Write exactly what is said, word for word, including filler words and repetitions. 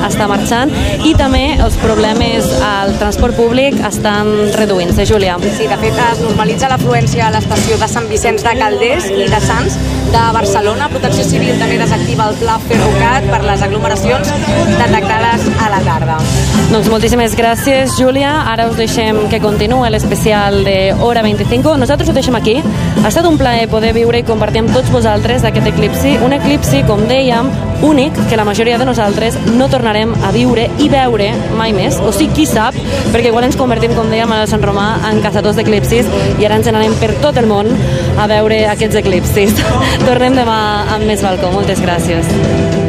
està marxant i també els problemes al transport públic estan reduint-se. Júlia. Sí, de fet es normalitza l'afluència a l'estació de Sant Vicenç de Calders i de Sants de Barcelona. Protecció Civil també desactiva el pla Ferrocat per les aglomeracions detectades a la tarda. Doncs moltíssimes gràcies, Júlia. Ara us deixem que continue l'especial de Hora vint-i-cinc. Nosaltres ho deixem aquí. Ha estat un plaer poder viure i compartir amb tots vosaltres aquest eclipsi. Un eclipsi, com dèiem, únic, que la majoria de nosaltres no tornarem a viure i veure mai més. O sigui, qui sap, perquè igual ens convertim, com dèiem, a Sant Romà en caçadors d'eclipsis i ara ens n'anem per tot el món a veure aquests eclipsis. Tornem demà amb més balcó. Moltes gràcies.